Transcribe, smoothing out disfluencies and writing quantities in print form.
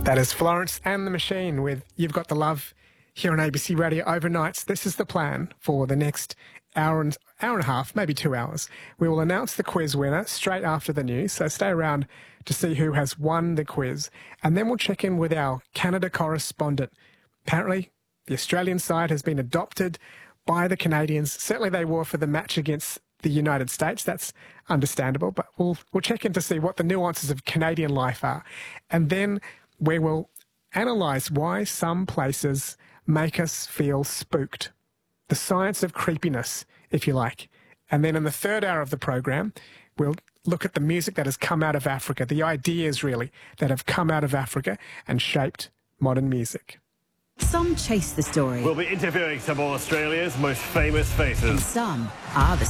That is Florence and the Machine with You've Got the Love here on ABC Radio Overnights. This is the plan for the next hour and a half, maybe 2 hours. We will announce the quiz winner straight after the news, so stay around to see who has won the quiz. And then we'll check in with our Canada correspondent. Apparently, the Australian side has been adopted by the Canadians. Certainly they were for the match against the United States. That's understandable, but we'll check in to see what the nuances of Canadian life are. And then we will analyse why some places make us feel spooked. The science of creepiness, if you like. And then in the third hour of the program, we'll look at the music that has come out of Africa, the ideas really that have come out of Africa and shaped modern music. Some chase the story. We'll be interviewing some of Australia's most famous faces. And some are the